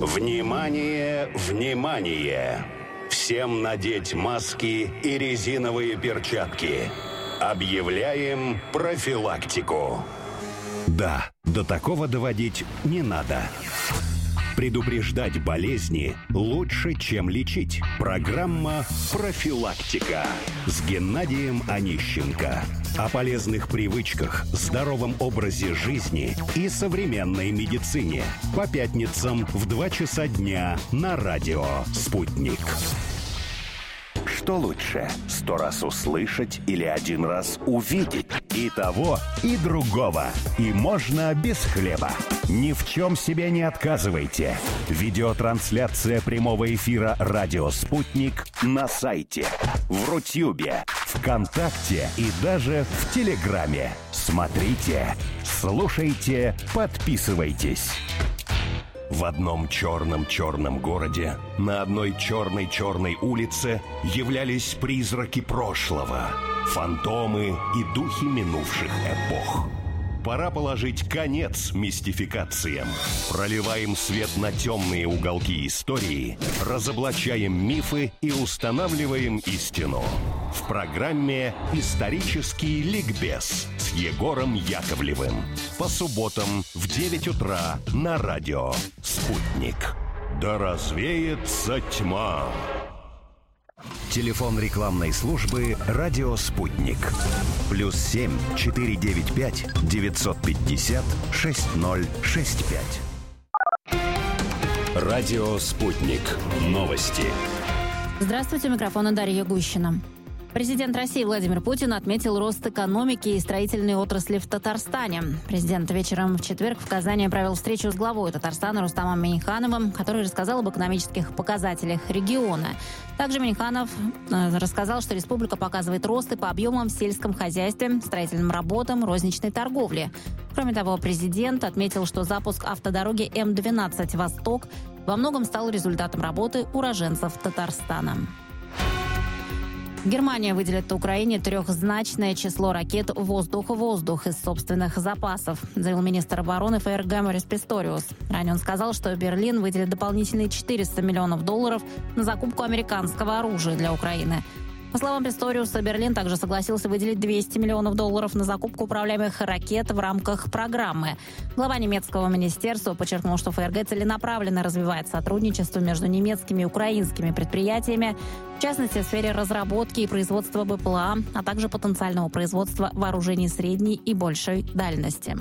Внимание, внимание! Всем надеть маски и резиновые перчатки. Объявляем профилактику. Да, до такого доводить не надо. Предупреждать болезни лучше, чем лечить. Программа «Профилактика» с Геннадием Онищенко. О полезных привычках, здоровом образе жизни и современной медицине. По пятницам в 2 часа дня на радио «Спутник». Что лучше, 100 раз услышать или 1 раз увидеть? И того, и другого. И можно без хлеба. Ни в чем себе не отказывайте. Видеотрансляция прямого эфира «Радио Спутник» на сайте, в Рутюбе, ВКонтакте и даже в Телеграме. Смотрите, слушайте, подписывайтесь. В одном черном городе, на одной черной улице являлись призраки прошлого, фантомы и духи минувших эпох. Пора положить конец мистификациям. Проливаем свет на темные уголки истории, разоблачаем мифы и устанавливаем истину. В программе «Исторический ликбез» с Егором Яковлевым. По субботам в 9 утра на радио «Спутник». Да развеется тьма. Телефон рекламной службы «Радио Спутник». +7 495 950 6065. Радио Спутник. Новости. Здравствуйте, у микрофона Дарья Гущина. Президент России Владимир Путин отметил рост экономики и строительной отрасли в Татарстане. Президент вечером в четверг в Казани провел встречу с главой Татарстана Рустамом Миннихановым, который рассказал об экономических показателях региона. Также Минниханов рассказал, что республика показывает росты по объемам в сельском хозяйстве, строительным работам, розничной торговле. Кроме того, президент отметил, что запуск автодороги М-12 «Восток» во многом стал результатом работы уроженцев Татарстана. Германия выделит Украине 3-значное число ракет «Воздух-воздух» из собственных запасов, заявил министр обороны ФРГ Морис Писториус. Ранее он сказал, что Берлин выделит дополнительные $400 миллионов на закупку американского оружия для Украины. По словам Писториуса, Берлин также согласился выделить $200 миллионов на закупку управляемых ракет в рамках программы. Глава немецкого министерства подчеркнул, что ФРГ целенаправленно развивает сотрудничество между немецкими и украинскими предприятиями, в частности, в сфере разработки и производства БПЛА, а также потенциального производства вооружений средней и большей дальности.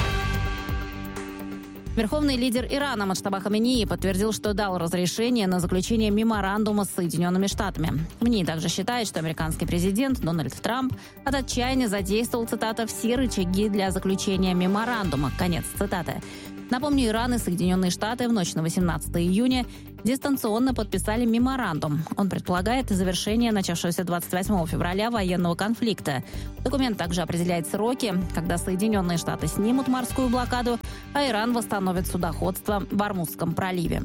Верховный лидер Ирана Муджтаба Хаменеи подтвердил, что дал разрешение на заключение меморандума с Соединенными Штатами. Хаменеи также считает, что американский президент Дональд Трамп от отчаяния задействовал, цитата, «все рычаги для заключения меморандума». Конец цитаты. Напомню, Иран и Соединенные Штаты в ночь на 18 июня дистанционно подписали меморандум. Он предполагает завершение начавшегося 28 февраля военного конфликта. Документ также определяет сроки, когда Соединенные Штаты снимут морскую блокаду, а Иран восстановит судоходство в Ормузском проливе.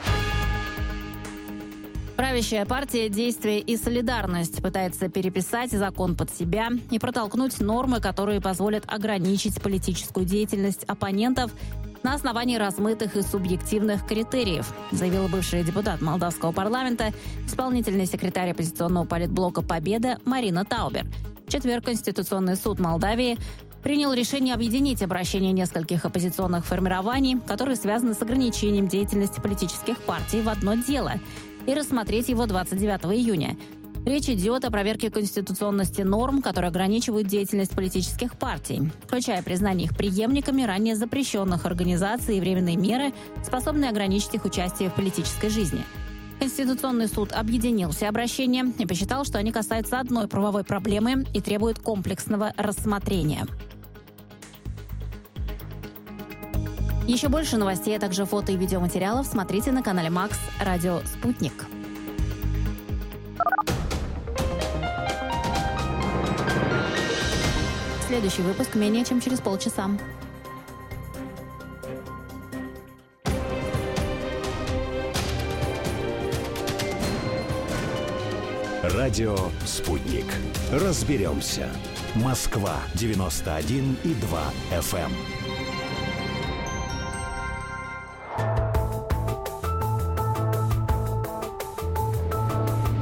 Правящая партия «Действие и солидарность» пытается переписать закон под себя и протолкнуть нормы, которые позволят ограничить политическую деятельность оппонентов на основании размытых и субъективных критериев, заявила бывший депутат молдавского парламента, исполнительный секретарь оппозиционного политблока «Победа» Марина Таубер. В четверг Конституционный суд Молдавии принял решение объединить обращения нескольких оппозиционных формирований, которые связаны с ограничением деятельности политических партий, в одно дело и рассмотреть его 29 июня. Речь идет о проверке конституционности норм, которые ограничивают деятельность политических партий, включая признание их преемниками ранее запрещенных организаций и временные меры, способные ограничить их участие в политической жизни. Конституционный суд объединил все обращения и посчитал, что они касаются одной правовой проблемы и требуют комплексного рассмотрения. Еще больше новостей, а также фото и видеоматериалов смотрите на канале Макс «Радио Спутник». Следующий выпуск менее чем через полчаса. Радио «Спутник». Разберемся. Москва 91,2 FM.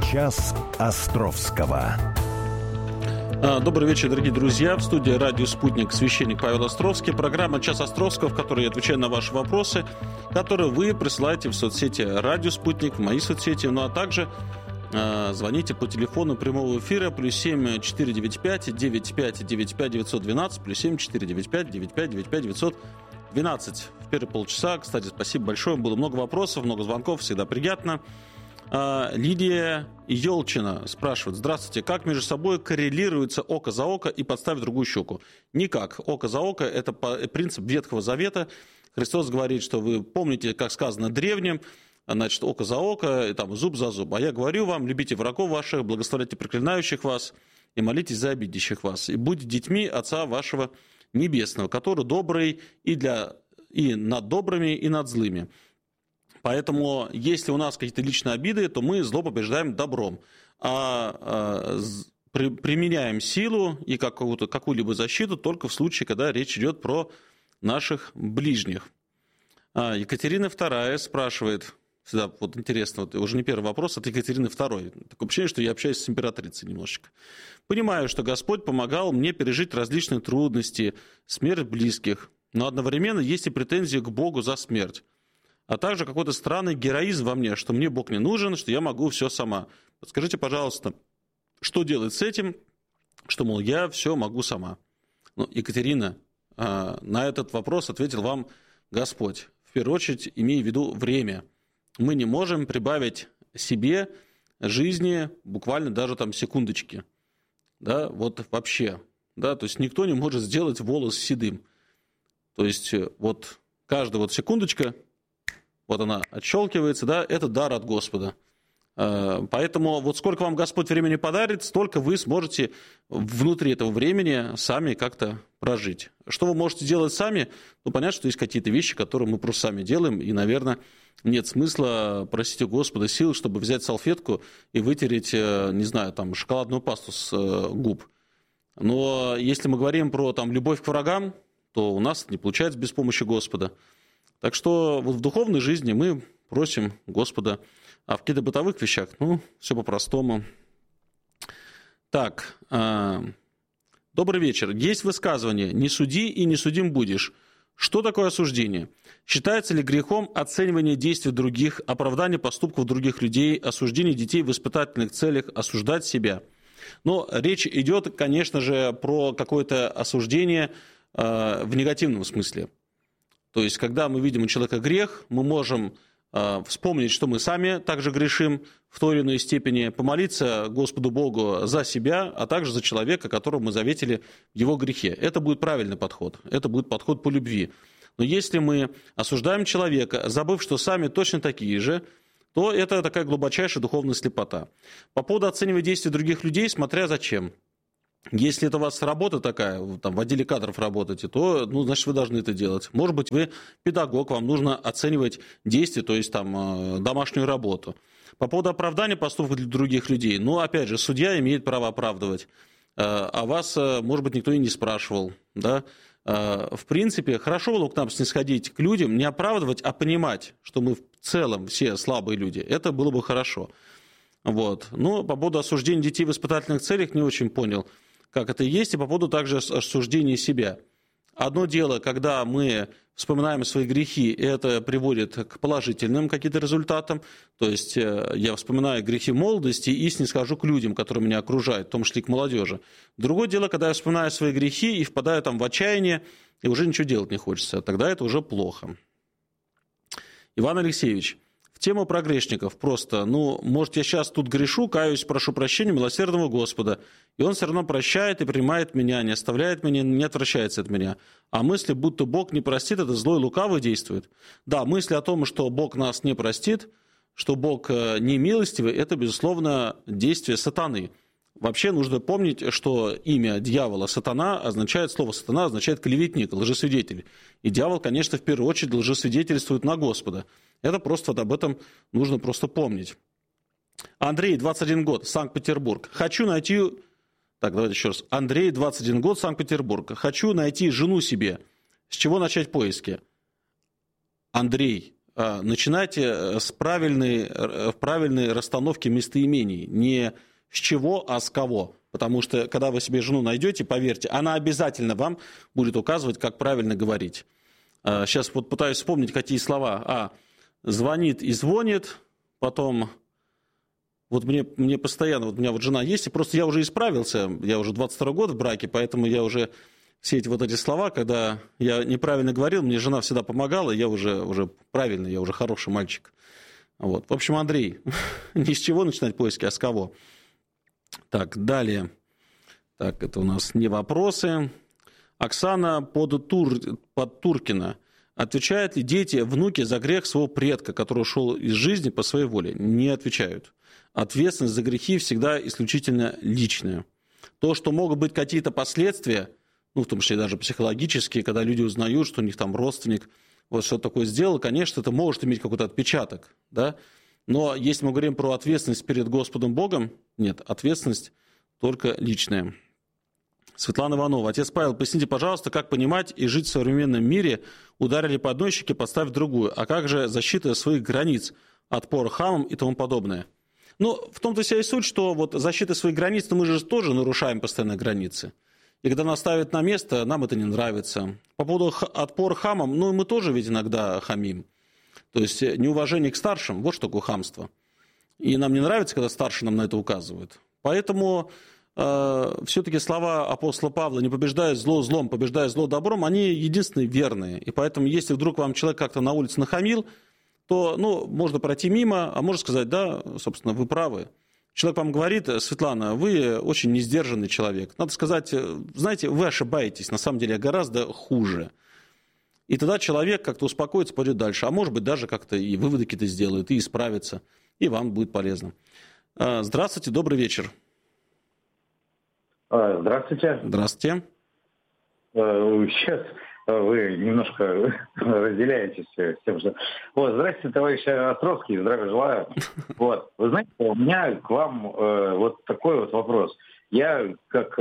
«Час Островского». Добрый вечер, дорогие друзья. В студии «Радио Спутник» священник Павел Островский. Программа «Час Островского», в которой я отвечаю на ваши вопросы, которые вы присылаете в соцсети «Радио Спутник», в мои соцсети, ну а также звоните по телефону прямого эфира +7 495 95 95 912, +7 495 95 95 912. В первые полчаса, кстати, спасибо большое. Было много вопросов, много звонков, всегда приятно. Лидия Елчина спрашивает: здравствуйте, как между собой коррелируется око за око и подставить другую щеку? Никак. Око за око – это принцип Ветхого Завета. Христос говорит, что вы помните, как сказано древним, значит, око за око, и там, зуб за зуб. А я говорю вам, любите врагов ваших, благословляйте проклинающих вас и молитесь за обидящих вас. И будьте детьми Отца вашего Небесного, который добрый и над добрыми, и над злыми. Поэтому, если у нас какие-то личные обиды, то мы зло побеждаем добром. Применяем силу и какую-либо защиту только в случае, когда речь идет про наших ближних. Екатерина II спрашивает, всегда вот интересно, уже не первый вопрос от Екатерины II. Такое ощущение, что я общаюсь с императрицей немножечко. Понимаю, что Господь помогал мне пережить различные трудности, смерть близких, но одновременно есть и претензии к Богу за смерть. А также какой-то странный героизм во мне, что мне Бог не нужен, что я могу все сама. Скажите, пожалуйста, что делать с этим, что, мол, я все могу сама? Ну, Екатерина, на этот вопрос ответил вам Господь. В первую очередь, имея в виду время. Мы не можем прибавить себе жизни буквально даже там секундочки. Да, вот вообще. Да, то есть никто не может сделать волос седым. То есть вот каждая вот секундочка, вот она отщелкивается, да, это дар от Господа. Поэтому вот сколько вам Господь времени подарит, столько вы сможете внутри этого времени сами как-то прожить. Что вы можете делать сами? Ну, понятно, что есть какие-то вещи, которые мы просто сами делаем, и, наверное, нет смысла просить у Господа сил, чтобы взять салфетку и вытереть, не знаю, там, шоколадную пасту с губ. Но если мы говорим про там любовь к врагам, то у нас это не получается без помощи Господа. Так что вот в духовной жизни мы просим Господа, а в каких-то бытовых вещах, ну, все по-простому. Так, добрый вечер. Есть высказывание «не суди и не судим будешь». Что такое осуждение? Считается ли грехом оценивание действий других, оправдание поступков других людей, осуждение детей в воспитательных целях, осуждать себя? Но речь идет, конечно же, про какое-то осуждение в негативном смысле. То есть, когда мы видим у человека грех, мы можем вспомнить, что мы сами также грешим в той или иной степени, помолиться Господу Богу за себя, а также за человека, которого мы заветили в его грехе. Это будет правильный подход, это будет подход по любви. Но если мы осуждаем человека, забыв, что сами точно такие же, то это такая глубочайшая духовная слепота. По поводу оценивания действий других людей, смотря зачем. Если это у вас работа такая, там, в отделе кадров работаете, то, ну, значит, вы должны это делать. Может быть, вы педагог, вам нужно оценивать действия, то есть там, домашнюю работу. По поводу оправдания поступков для других людей, ну, опять же, судья имеет право оправдывать, а вас, может быть, никто и не спрашивал. Да? В принципе, хорошо было к нам снисходить к людям, не оправдывать, а понимать, что мы в целом все слабые люди. Это было бы хорошо. Вот. Но по поводу осуждения детей в воспитательных целях не очень понял, как это есть, и по поводу также осуждения себя. Одно дело, когда мы вспоминаем свои грехи, и это приводит к положительным каким-то результатам. То есть я вспоминаю грехи молодости и снисхожу к людям, которые меня окружают, в том числе и к молодежи. Другое дело, когда я вспоминаю свои грехи и впадаю там в отчаяние, и уже ничего делать не хочется. Тогда это уже плохо. Иван Алексеевич, в тему про грешников просто, ну, может, я сейчас тут грешу, каюсь, прошу прощения милосердного Господа, и Он все равно прощает и принимает меня, не оставляет меня, не отвращается от меня. А мысли, будто Бог не простит, это злой лукавый действует. Да, мысли о том, что Бог нас не простит, что Бог не милостивый, это, безусловно, действие сатаны. Вообще нужно помнить, что имя дьявола сатана означает, слово сатана означает клеветник, лжесвидетель. И дьявол, конечно, в первую очередь лжесвидетельствует на Господа. Это просто об этом нужно просто помнить. Андрей, 21 год, Санкт-Петербург. Хочу найти... Так, давайте еще раз. Андрей, 21 год, Санкт-Петербург. Хочу найти жену себе. С чего начать поиски? Андрей, начинайте с правильной расстановки местоимений. Не с чего, а с кого. Потому что, когда вы себе жену найдете, поверьте, она обязательно вам будет указывать, как правильно говорить. Сейчас вот пытаюсь вспомнить, какие слова. Звонит и звонит, потом... Вот мне постоянно, вот у меня вот жена есть, и просто я уже исправился, я уже 22 год в браке, поэтому я уже все эти слова, когда я неправильно говорил, мне жена всегда помогала, я уже правильный, я уже хороший мальчик. Вот. В общем, Андрей, не с чего начинать поиски, а с кого. Так, далее. Так, это у нас не вопросы. Оксана Подтуркина. Отвечают ли дети, внуки за грех своего предка, который ушел из жизни по своей воле? Не отвечают. Ответственность за грехи всегда исключительно личная. То, что могут быть какие-то последствия, в том числе даже психологические, когда люди узнают, что у них там родственник вот что-то такое сделал, конечно, это может иметь какой-то отпечаток. Да? Но если мы говорим про ответственность перед Господом Богом, нет, ответственность только личная. Светлана Иванова. Отец Павел, поясните, пожалуйста, как понимать и жить в современном мире, ударили по одной щеке, поставь другую. А как же защита своих границ, отпор хамам и тому подобное? В том-то вся и суть, что вот защита своих границ, мы же тоже нарушаем постоянно границы. И когда нас ставят на место, нам это не нравится. По поводу отпора хамам, мы тоже ведь иногда хамим. То есть неуважение к старшим, вот что такое хамство. И нам не нравится, когда старшие нам на это указывают. Поэтому все-таки слова апостола Павла «не побеждая зло злом, побеждая зло добром», они единственные верные. И поэтому, если вдруг вам человек как-то на улице нахамил, то можно пройти мимо, а можно сказать, да, собственно, вы правы. Человек вам говорит: Светлана, вы очень несдержанный человек. Надо сказать, знаете, вы ошибаетесь, на самом деле гораздо хуже. И тогда человек как-то успокоится, пойдет дальше. А может быть, даже как-то и выводы какие-то сделает, и исправится, и вам будет полезно. Здравствуйте, добрый вечер. Здравствуйте. Здравствуйте. Сейчас вы немножко разделяетесь с тем, что... Здравствуйте, товарищ Островский, здравия желаю. Вы знаете, у меня к вам вот такой вот вопрос. Я как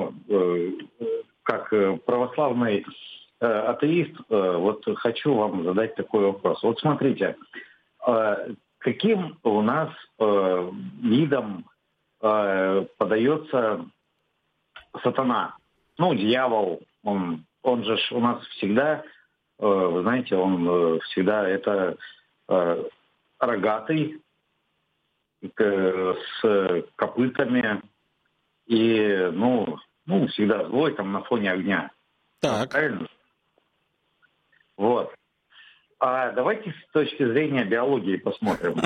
православный атеист, хочу вам задать такой вопрос. Вот смотрите, каким у нас видом подается сатана? Дьявол, он же у нас всегда, вы знаете, он всегда это рогатый, с копытами и, всегда злой там на фоне огня. Так. Правильно? А давайте с точки зрения биологии посмотрим.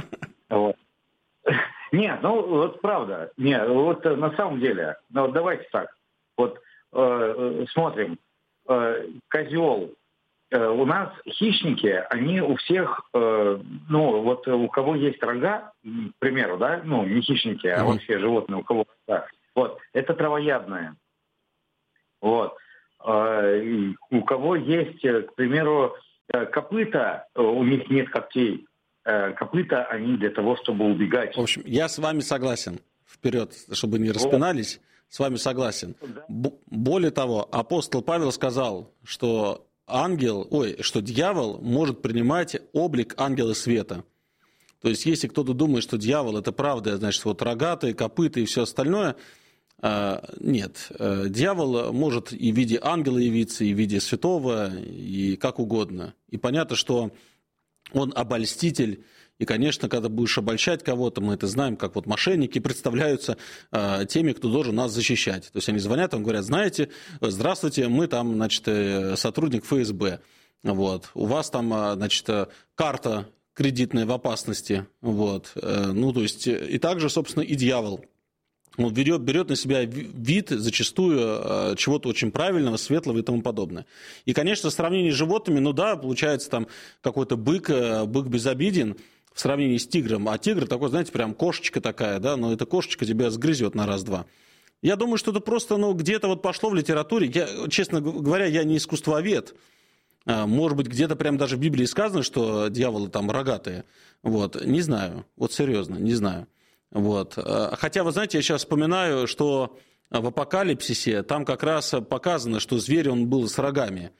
Нет, правда. Нет, на самом деле, давайте так. Смотрим. Козел. У нас хищники, они у всех, у кого есть рога, к примеру, да, не хищники, а вообще животные, у кого это травоядные. У кого есть, к примеру, копыта, у них нет когтей. Копыта, они для того, чтобы убегать. В общем, я с вами согласен. Вперед, чтобы не распинались. С вами согласен. Да. Более того, апостол Павел сказал, что дьявол может принимать облик ангела света. То есть, если кто-то думает, что дьявол это правда, значит, рогатые, копыта и все остальное, нет. Дьявол может и в виде ангела явиться, и в виде святого, и как угодно. И понятно, что он обольститель. И, конечно, когда будешь обольщать кого-то, мы это знаем, как мошенники представляются теми, кто должен нас защищать. То есть они звонят, говорят: знаете, здравствуйте, мы там, сотрудник ФСБ. У вас там, карта кредитная в опасности. То есть и также, собственно, и дьявол. Он берет на себя вид зачастую чего-то очень правильного, светлого и тому подобное. И, конечно, в сравнении с животными, получается там какой-то бык безобиден в сравнении с тигром. А тигр такой, знаете, прям кошечка такая, да, но эта кошечка тебя сгрызет на раз-два. Я думаю, что это просто, где-то пошло в литературе. Честно говоря, я не искусствовед. Может быть, где-то прям даже в Библии сказано, что дьяволы там рогатые. Не знаю. Серьезно, не знаю. Хотя, вы знаете, я сейчас вспоминаю, что в Апокалипсисе там как раз показано, что зверь, он был с рогами.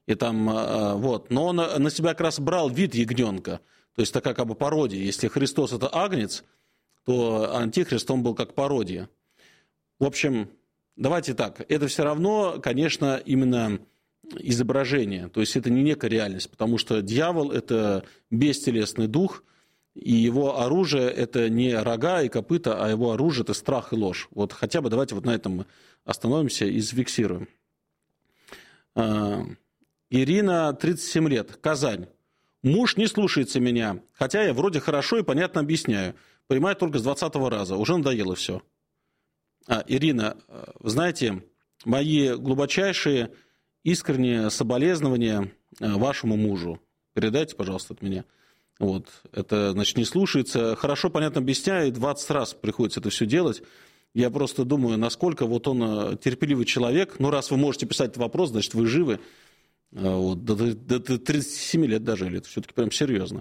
И там, вот. Но он на себя как раз брал вид ягненка. То есть такая как бы пародия. Если Христос это агнец, то антихрист он был как пародия. В общем, давайте так. Это все равно, конечно, именно изображение. То есть это не некая реальность, потому что дьявол – это бестелесный дух, и его оружие – это не рога и копыта, а его оружие – это страх и ложь. Вот хотя бы давайте вот на этом мы остановимся и зафиксируем. Ирина, 37 лет, Казань. Муж не слушается меня, хотя я вроде хорошо и понятно объясняю. Понимает только с 20-го раза. Уже надоело все. Ирина, знаете, мои глубочайшие искренние соболезнования вашему мужу. Передайте, пожалуйста, от меня. Вот. Это, значит, не слушается. Хорошо, понятно объясняю, и 20 раз приходится это все делать. Я просто думаю, насколько вот он терпеливый человек. Ну, раз вы можете писать этот вопрос, значит, вы живы. Вот. До 37 лет дожили. Это все-таки прям серьезно.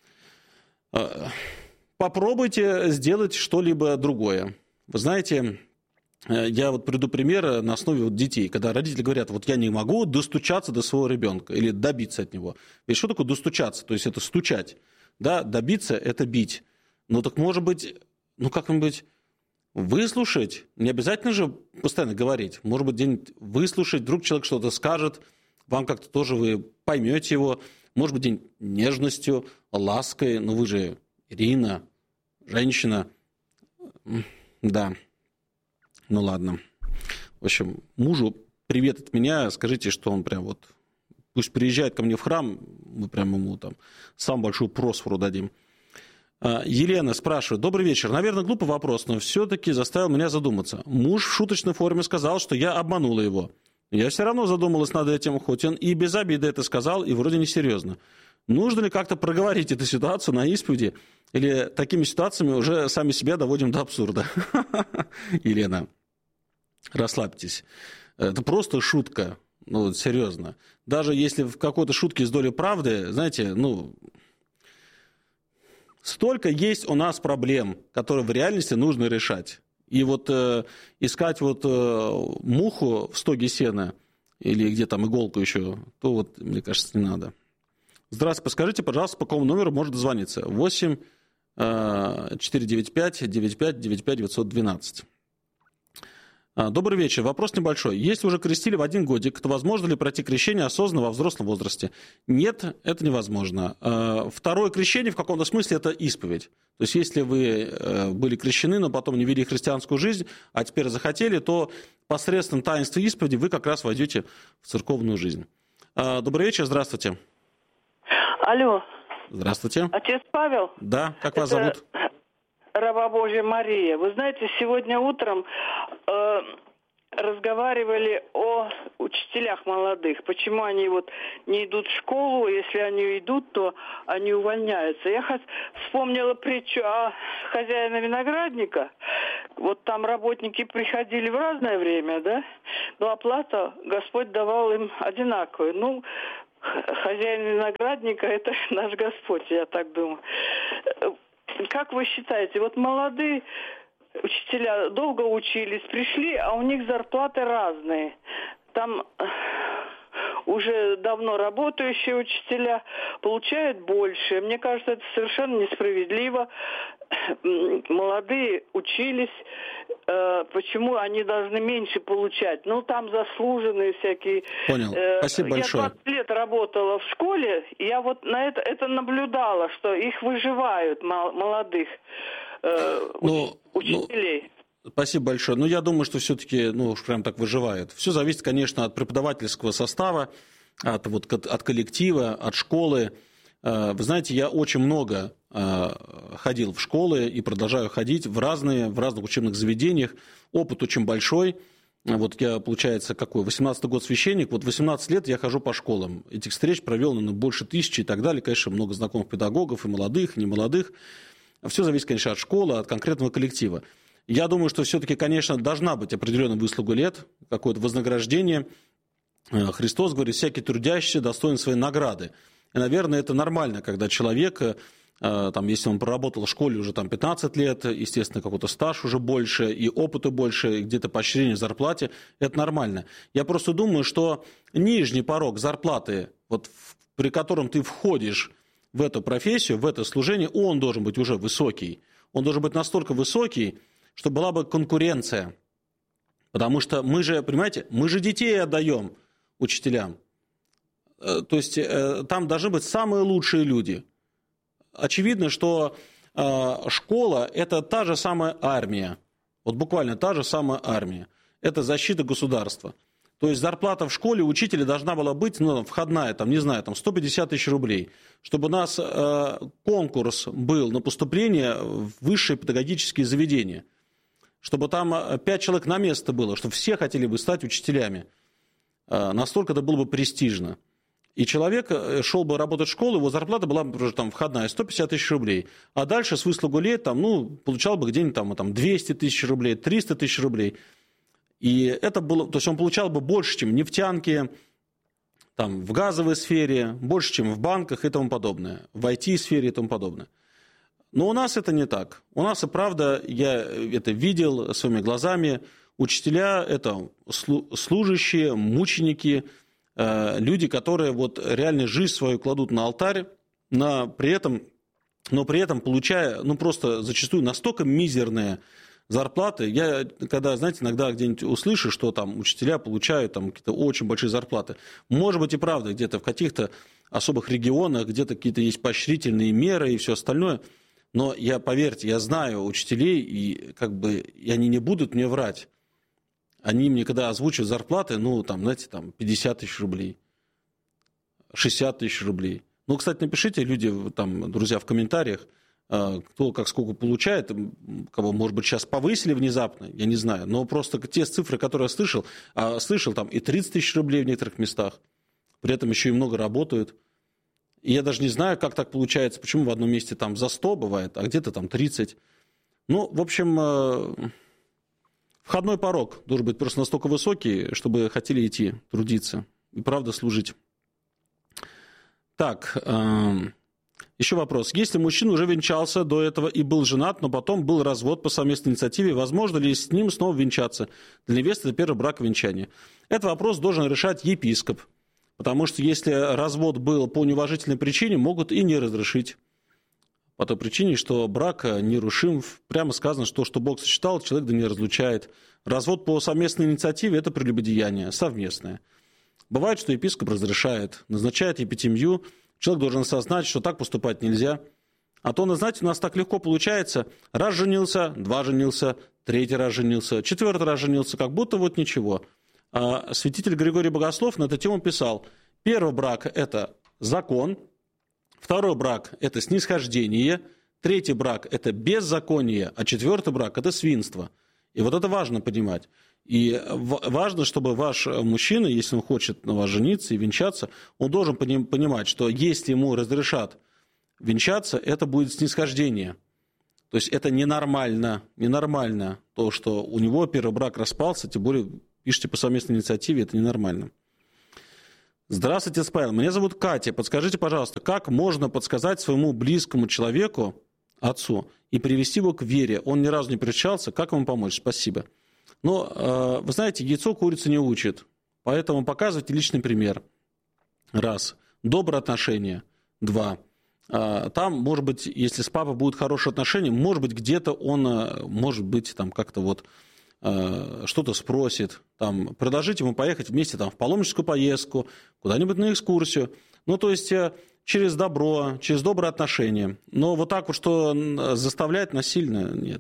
Попробуйте сделать что-либо другое. Вы знаете, я вот приведу пример на основе вот детей, когда родители говорят, вот я не могу достучаться до своего ребенка или добиться от него. Ведь что такое достучаться? То есть это стучать. Да? Добиться – это бить. Ну так может быть, ну как-нибудь выслушать. Не обязательно же постоянно говорить. Может быть, где-нибудь выслушать, вдруг человек что-то скажет, вам как-то тоже вы поймете его. Может быть, где-нибудь нежностью, лаской. Ну вы же Ирина, женщина. Да. Ну ладно. В общем, мужу привет от меня. Скажите, что он прям вот... Пусть приезжает ко мне в храм, мы прям ему там самую большую просфору дадим. Елена спрашивает. Добрый вечер. Наверное, глупый вопрос, но все-таки заставил меня задуматься. Муж в шуточной форме сказал, что я обманула его. Я все равно задумалась над этим, хоть он и без обиды это сказал, и вроде несерьезно. Нужно ли как-то проговорить эту ситуацию на исповеди? Или такими ситуациями уже сами себя доводим до абсурда? Елена, расслабьтесь. Это просто шутка. Ну, серьезно. Даже если в какой-то шутке есть доля правды, знаете, ну... Столько есть у нас проблем, которые в реальности нужно решать. И вот искать вот муху в стоге сена или где там иголку еще, то вот, мне кажется, не надо. Здравствуйте, подскажите, пожалуйста, по какому номеру можно дозвониться? 8 495 95 95 912. Добрый вечер. Вопрос небольшой. Если уже крестили в 1 годик, то возможно ли пройти крещение осознанно во взрослом возрасте? Нет, это невозможно. Второе крещение в каком-то смысле это исповедь. То есть если вы были крещены, но потом не вели христианскую жизнь, а теперь захотели, то посредством таинства исповеди вы как раз войдете в церковную жизнь. Добрый вечер, здравствуйте. Алло. Здравствуйте. Отец Павел? Да, как вас зовут? Раба Божья Мария. Вы знаете, сегодня утром разговаривали о учителях молодых. Почему они вот не идут в школу, если они идут, то они увольняются. Я вспомнила притчу о хозяине виноградника. Вот там работники приходили в разное время, да, но оплата Господь давал им одинаковую. Ну, хозяин виноградника – это наш Господь, я так думаю. Как вы считаете, вот молодые учителя долго учились, пришли, а у них зарплаты разные. Там уже давно работающие учителя получают больше. Мне кажется, это совершенно несправедливо. Молодые учились, почему они должны меньше получать? Ну, там заслуженные всякие... Понял. Спасибо большое. Я 20 лет работала в школе, и я вот на это наблюдала, что их выживают, молодых учителей. Спасибо большое. Ну, я думаю, что все-таки, уж прям так выживают. Все зависит, конечно, от преподавательского состава, от коллектива, от школы. Вы знаете, я очень много ходил в школы и продолжаю ходить в разных учебных заведениях. Опыт очень большой. Вот я, получается, 18-й год священник. Вот 18 лет я хожу по школам. Этих встреч провел, больше 1000 и так далее. Конечно, много знакомых педагогов, и молодых, и немолодых. Все зависит, конечно, от школы, от конкретного коллектива. Я думаю, что все-таки, конечно, должна быть определенная выслуга лет, какое-то вознаграждение. Христос говорит, всякий трудящийся достоин своей награды. И, наверное, это нормально, когда человек там, если он проработал в школе уже там 15 лет, естественно, какой-то стаж уже больше, и опыта больше, и где-то поощрение в зарплате, это нормально. Я просто думаю, что нижний порог зарплаты, вот, при котором ты входишь в эту профессию, в это служение, он должен быть уже высокий. Он должен быть настолько высокий, чтобы была бы конкуренция. Потому что мы же, понимаете, мы же детей отдаем учителям. То есть там должны быть самые лучшие люди. Очевидно, что школа – это та же самая армия. Вот буквально та же самая армия. Это защита государства. То есть зарплата в школе учителя должна была быть, ну, входная, там, не знаю, там, 150 тысяч рублей. Чтобы у нас конкурс был на поступление в высшие педагогические заведения. Чтобы там 5 человек на место было, чтобы все хотели бы стать учителями. Настолько это было бы престижно. И человек шел бы работать в школу, его зарплата была бы уже там входная 150 тысяч рублей. А дальше с выслугу лет там, ну, получал бы где-нибудь там 200 тысяч рублей, 300 тысяч рублей. И это было, то есть он получал бы больше, чем в нефтянке, там, в газовой сфере, больше, чем в банках и тому подобное, в IT-сфере и тому подобное. Но у нас это не так. У нас и правда, я это видел своими глазами, учителя – это служащие, мученики, люди, которые вот реально жизнь свою кладут на алтарь, но при этом получая, ну, просто зачастую настолько мизерные зарплаты. Я, когда, знаете, иногда где-нибудь услышу, что там учителя получают там какие-то очень большие зарплаты. Может быть и правда, где-то в каких-то особых регионах, где-то какие-то есть поощрительные меры и все остальное. Но я, поверьте, я знаю учителей, и как бы и они не будут мне врать. Они мне, когда озвучивают зарплаты, ну, там, знаете, там 50 тысяч рублей, 60 тысяч рублей. Ну, кстати, напишите, люди, там, друзья, в комментариях, кто как сколько получает, кого, может быть, сейчас повысили внезапно, я не знаю, но просто те цифры, которые я слышал там и 30 тысяч рублей в некоторых местах, при этом еще и много работают. И я даже не знаю, как так получается, почему в одном месте там за 100 бывает, а где-то там 30. Ну, в общем, входной порог должен быть просто настолько высокий, чтобы хотели идти, трудиться и правда служить. Так, еще вопрос. Если мужчина уже венчался до этого и был женат, но потом был развод по совместной инициативе, возможно ли с ним снова венчаться? Для невесты это первый брак венчания. Этот вопрос должен решать епископ. Потому что если развод был по неуважительной причине, могут и не разрешить. По той причине, что брак нерушим. Прямо сказано, что Бог сочетал, человек да не разлучает. Развод по совместной инициативе – это прелюбодеяние, совместное. Бывает, что епископ разрешает, назначает епитимью. Человек должен осознать, что так поступать нельзя. А то, знаете, у нас так легко получается. Раз женился, два женился, третий раз женился, четвертый раз женился, как будто вот ничего. А святитель Григорий Богослов на эту тему писал: первый брак – это закон, второй брак – это снисхождение, третий брак – это беззаконие, а четвертый брак – это свинство. И вот это важно понимать. И важно, чтобы ваш мужчина, если он хочет на вас жениться и венчаться, он должен понимать, что если ему разрешат венчаться, это будет снисхождение. То есть это ненормально, то, что у него первый брак распался, тем более пишите по совместной инициативе, это ненормально. Здравствуйте, Павел. Меня зовут Катя. Подскажите, пожалуйста, как можно подсказать своему близкому человеку, отцу, и привести его к вере? Он ни разу не причащался. Как ему помочь? Спасибо. Но, вы знаете, яйцо курицу не учит. Поэтому показывайте личный пример. Раз. Добрые отношения. Два. Там, может быть, если с папой будут хорошие отношения, может быть, где-то он, может быть, там как-то вот что-то спросит, там, предложить ему поехать вместе там, в паломническую поездку, куда-нибудь на экскурсию. Ну, то есть через добро, через добрые отношения. Но вот так вот, что заставлять насильно, нет.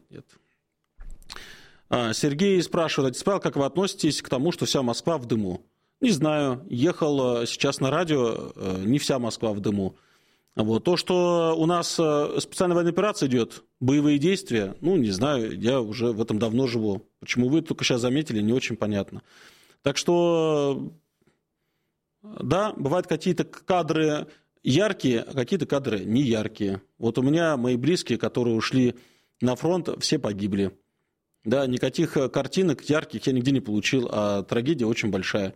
Сергей спрашивает: Павел, как вы относитесь к тому, что вся Москва в дыму? Не знаю, ехал сейчас на радио, не вся Москва в дыму. Вот. То, что у нас специальная военная операция идет, боевые действия, ну, не знаю, я уже в этом давно живу. Почему вы только сейчас заметили, не очень понятно. Так что, да, бывают какие-то кадры яркие, а какие-то кадры не яркие. Вот у меня мои близкие, которые ушли на фронт, все погибли. Да, никаких картинок ярких я нигде не получил, а трагедия очень большая.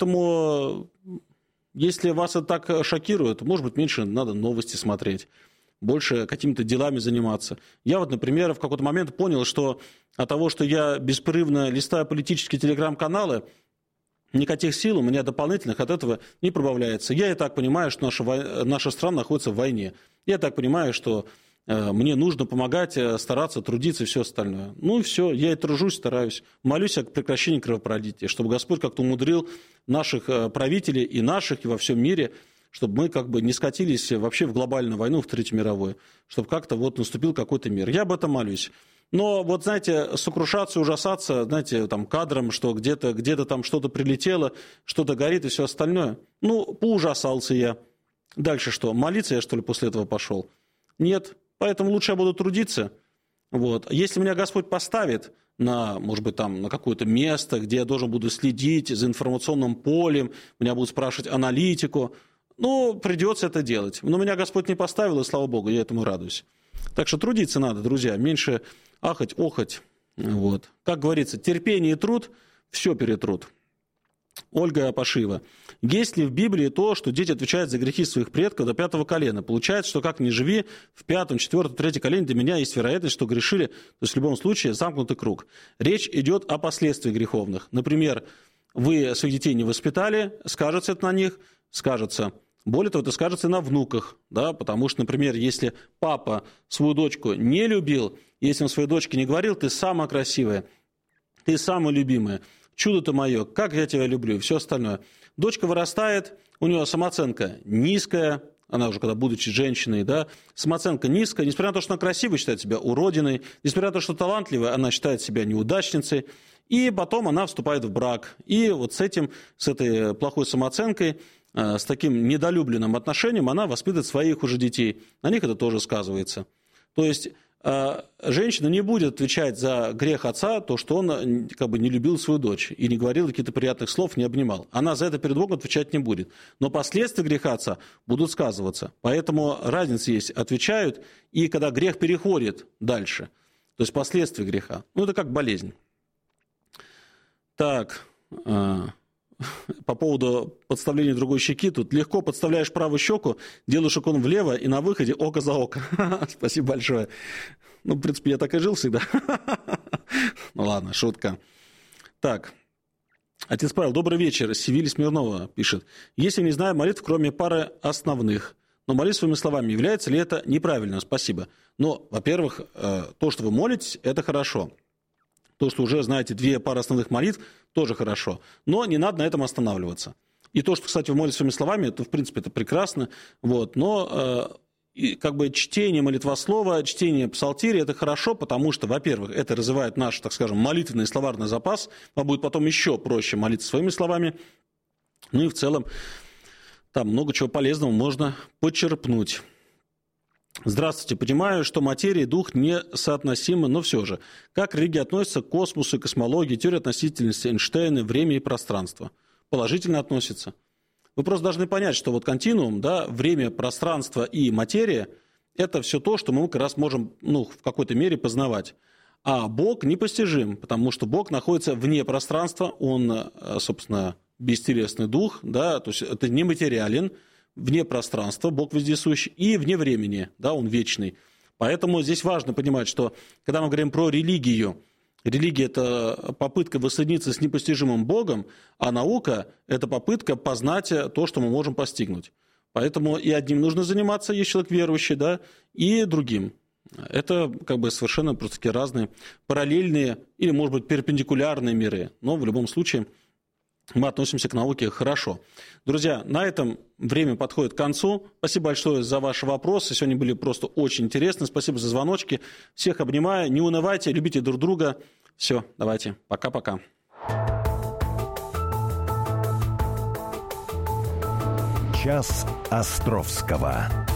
Поэтому, если вас это так шокирует, может быть, меньше надо новости смотреть. больше какими-то делами заниматься. Я вот, например, в какой-то момент понял, что от того, что я беспрерывно листаю политические телеграм-каналы, никаких сил у меня дополнительных от этого не прибавляется. Я и так понимаю, что наша страна находится в войне. Я так понимаю, что мне нужно помогать, стараться, трудиться и все остальное. Ну и все, я и тружусь, стараюсь. Молюсь о прекращении кровопролития, чтобы Господь как-то умудрил наших правителей и наших, и во всем мире, чтобы мы как бы не скатились вообще в глобальную войну, в Третью мировую, чтобы как-то вот наступил какой-то мир. Я об этом молюсь. Но вот, знаете, сокрушаться, ужасаться, знаете, там кадром, что где-то там что-то прилетело, что-то горит и все остальное. Ну, поужасался я. Дальше что? Молиться я, что ли, после этого пошел? Нет. Поэтому лучше я буду трудиться. Вот. Если меня Господь поставит на, может быть, там, на какое-то место, где я должен буду следить за информационным полем, меня будут спрашивать аналитику, ну, придется это делать. Но меня Господь не поставил, и слава Богу, я этому радуюсь. Так что трудиться надо, друзья, меньше ахать, охать. Вот. Как говорится, терпение и труд все перетрут. Ольга Пашиева. Есть ли в Библии то, что дети отвечают за грехи своих предков до 5-го колена? Получается, что как ни живи, в 5-м, 4-м, 3-м колене для меня есть вероятность, что грешили, то есть в любом случае замкнутый круг. Речь идет о последствиях греховных. Например, вы своих детей не воспитали, скажется это на них, скажется. Более того, это скажется и на внуках, да, потому что, например, если папа свою дочку не любил, если он своей дочке не говорил, ты самая красивая, ты самая любимая, чудо ты мое, как я тебя люблю, и все остальное. Дочка вырастает, у нее самооценка низкая, она уже когда будучи женщиной, да, самооценка низкая, несмотря на то, что она красивая, считает себя уродиной, несмотря на то, что талантливая, она считает себя неудачницей, и потом она вступает в брак. И вот с этой плохой самооценкой, с таким недолюбленным отношением она воспитывает своих уже детей. На них это тоже сказывается. То есть женщина не будет отвечать за грех отца, то, что он как бы не любил свою дочь и не говорил каких-то приятных слов, не обнимал. Она за это перед Богом отвечать не будет. Но последствия греха отца будут сказываться. Поэтому разница есть. Отвечают, и когда грех переходит дальше, то есть последствия греха. Ну, это как болезнь. Так, по поводу подставления другой щеки, тут легко подставляешь правую щеку, делаешь уклон влево, и на выходе око за око. Спасибо большое. Ну, в принципе, я так и жил всегда. Ну, ладно, шутка. Так, отец Павел, добрый вечер. Севиль Смирнова пишет. Если не знаю молитв, кроме пары основных, но молись своими словами, является ли это неправильно? Спасибо. Но, во-первых, то, что вы молитесь, это хорошо. То, что уже знаете 2 пары основных молитв, тоже хорошо. Но не надо на этом останавливаться. И то, что, кстати, вы молитесь своими словами, это, в принципе, это прекрасно. Вот. Но как бы чтение молитвослова, чтение псалтири – это хорошо, потому что, во-первых, это развивает наш, так скажем, молитвенный словарный запас. Вам будет потом еще проще молиться своими словами. Ну и в целом там много чего полезного можно почерпнуть. Здравствуйте. Понимаю, что материя и дух несоотносимы, но все же. Как религия относится к космосу и космологии, теории относительности Эйнштейна, время и пространство? Положительно относится. Вы просто должны понять, что вот континуум, да, время, пространство и материя – это все то, что мы как раз можем в какой-то мере познавать. А Бог непостижим, потому что Бог находится вне пространства, Он, собственно, бестелесный дух, да, то есть это нематериален, вне пространства, Бог вездесущий, и вне времени, да, Он вечный. Поэтому здесь важно понимать, что когда мы говорим про религию, религия – это попытка воссоединиться с непостижимым Богом, а наука – это попытка познать то, что мы можем постигнуть. Поэтому и одним нужно заниматься, есть человек верующий, да, и другим. Это как бы совершенно просто такие разные параллельные или, может быть, перпендикулярные миры. Но в любом случае мы относимся к науке хорошо. Друзья, на этом время подходит к концу. Спасибо большое за ваши вопросы. Сегодня были просто очень интересны. Спасибо за звоночки. Всех обнимаю. Не унывайте, любите друг друга. Все, давайте. Пока-пока. Час Островского.